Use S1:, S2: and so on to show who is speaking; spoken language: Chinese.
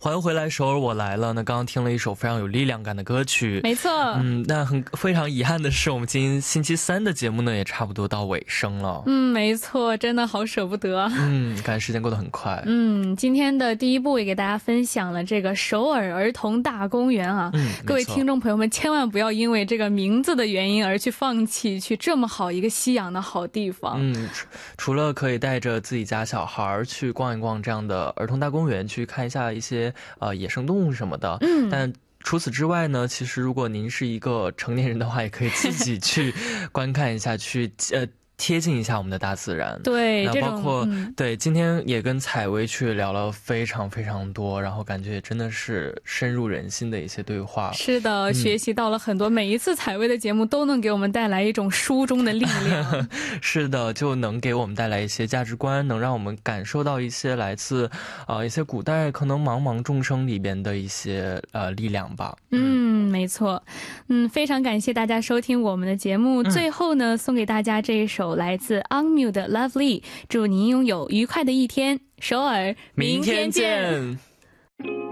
S1: 欢迎回来，首尔我来了。那刚刚听了一首非常有力量感的歌曲，
S2: 没错。
S1: 那非常遗憾的是，我们今天星期三的节目呢也差不多到尾声了。
S2: 没错，真的好舍不得。
S1: 感觉时间过得很快。
S2: 今天的第一部也给大家分享了这个首尔儿童大公园啊。各位听众朋友们，千万不要因为这个名字的原因而去放弃去这么好一个西洋的好地方。
S1: 除了可以带着自己家小孩去逛一逛这样的儿童大公园，去看一下一些野生动物什么的，但除此之外呢，其实如果您是一个成年人的话，也可以自己去观看一下，去贴近一下我们的大自然。
S2: 对，
S1: 那包括对，今天也跟采薇去聊了非常非常多，然后感觉真的是深入人心的一些对话。
S2: 是的，学习到了很多，每一次采薇的节目都能给我们带来一种书中的力量。
S1: 是的，就能给我们带来一些价值观，能让我们感受到一些来自一些古代可能茫茫众生里边的一些力量吧。
S2: 没错。非常感谢大家收听我们的节目。最后呢，送给大家这一首来自 Angmu 的 Lovely， 祝您拥有愉快的一天。首尔，明天见。